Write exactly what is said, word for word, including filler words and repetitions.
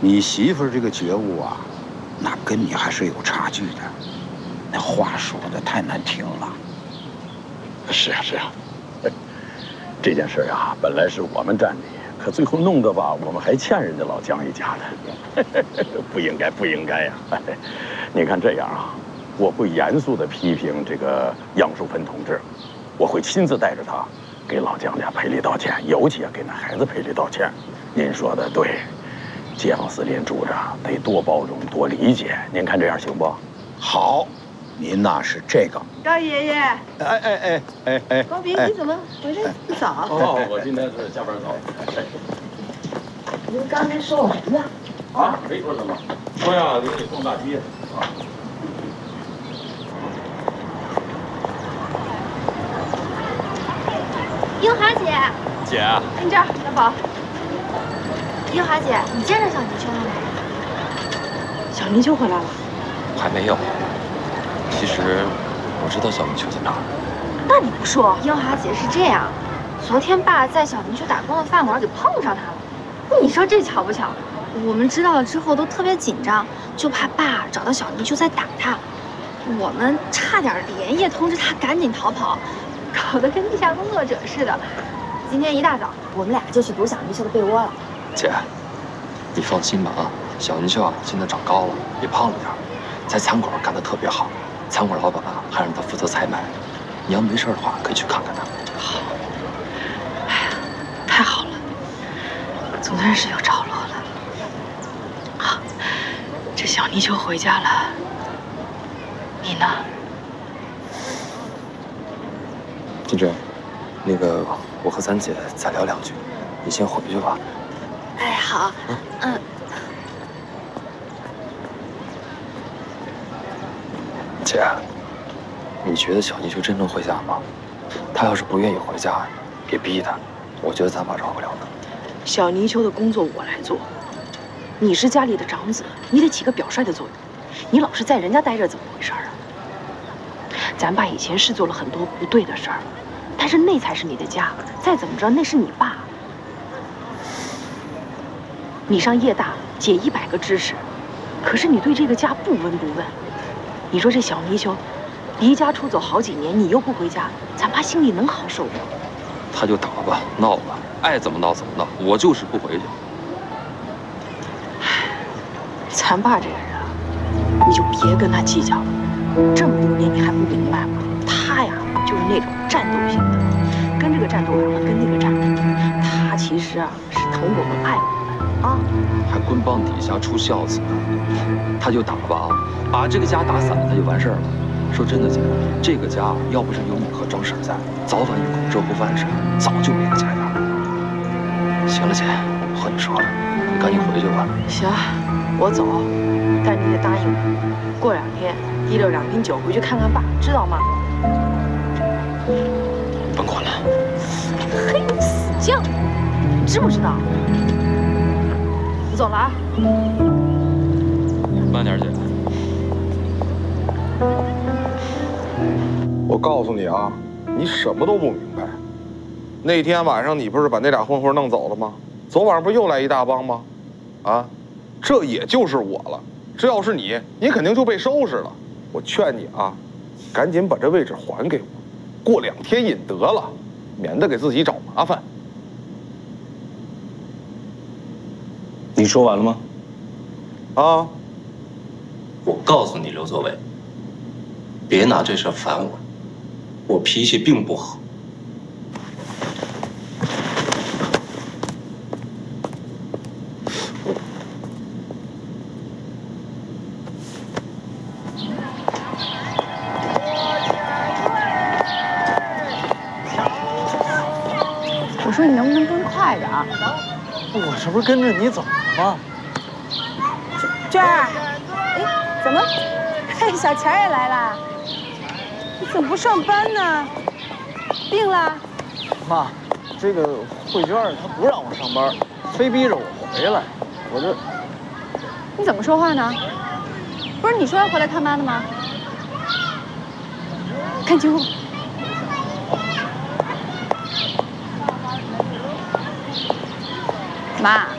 你媳妇儿这个觉悟啊，那跟你还是有差距的。那话说的太难听了。 是啊，是啊。这件事啊，本来是我们占理，可最后弄得吧，我们还欠人家老姜一家的，不应该，不应该呀！你看这样啊，我会严肃地批评这个杨淑芬同志，我会亲自带着他给老姜家赔礼道歉，尤其啊给那孩子赔礼道歉。您说的对，街坊四邻住着得多包容、多理解。您看这样行不？ 好，您那是这个。 高爷爷， 哎哎哎哎哎， 高斌，你怎么回来这么早？ 哦，我今天是加班早。 您刚才说我什么？ 啊，没说什么，说呀，给你送大鸡啊。 英华姐， 姐， 跟这儿，大宝。 英华姐，你见着小泥鳅了没？ 小泥鳅回来了？ 还没有。其实我知道小泥鳅在哪儿。 那你不说？英华姐是这样，昨天爸在小泥鳅打工的饭馆给碰上他了。你说这巧不巧？我们知道了之后都特别紧张，就怕爸找到小泥鳅再打他。我们差点连夜通知他赶紧逃跑，搞得跟地下工作者似的。今天一大早，我们俩就去堵小泥鳅的被窝了。 姐，你放心吧啊，小泥鳅啊现在长高了，也胖了点，在餐馆干得特别好，餐馆老板啊还让他负责采买。你要没事的话，可以去看看他。 好。哎呀，太好了，总算是有着落了。好，这小泥鳅回家了，你呢？ 金珍，那个我和咱姐再聊两句，你先回去吧。 哎，好，嗯。 姐，你觉得小泥鳅真能回家吗？他要是不愿意回家，别逼他。我觉得咱爸饶不了他。 小泥鳅的工作我来做，你是家里的长子，你得起个表率的作用。你老是在人家待着，怎么回事啊？咱爸以前是做了很多不对的事儿，但是那才是你的家。再怎么着，那是你爸。你上夜大，解一百个知识，可是你对这个家不闻不问。你说这小泥鳅离家出走好几年，你又不回家，咱爸心里能好受不？ 他就打吧，闹吧，爱怎么闹怎么闹，我就是不回去。 咱爸这个人啊，你就别跟他计较了。这么多年你还不明白吗？他呀，就是那种战斗型的，跟这个战斗完了，跟那个战斗。他其实啊，是疼我们爱我们啊， 还棍棒底下出孝子呢。他就打吧啊，把这个家打散了，他就完事儿了。说真的，姐，这个家要不是有你和张婶在，早晚有口热乎饭吃，早就没个家样了。行了，姐，和你说了，你赶紧回去吧。 行，我走，但你得答应我，过两天提溜两瓶酒回去看看爸，知道吗？ 甭管了。 嘿，死犟，你知不知道？我走了啊。 慢点，姐。 我告诉你啊，你什么都不明白。那天晚上你不是把那俩混混弄走了吗？昨晚上不又来一大帮吗？啊，这也就是我了。这要是你，你肯定就被收拾了。我劝你啊，赶紧把这位置还给我，过两天引得了，免得给自己找麻烦。 你说完了吗？ 啊， 我告诉你，刘作伟，别拿这事烦我，我脾气并不好。 我说你能不能跟快点儿？ 我这不是跟着你走了吗？ 娟儿，哎，怎么？嘿，小钱也来了。你怎么不上班呢？病了？ 妈，这个慧娟她不让我上班，非逼着我回来。我这…… 你怎么说话呢？不是你说要回来看妈的吗？看清楚。妈，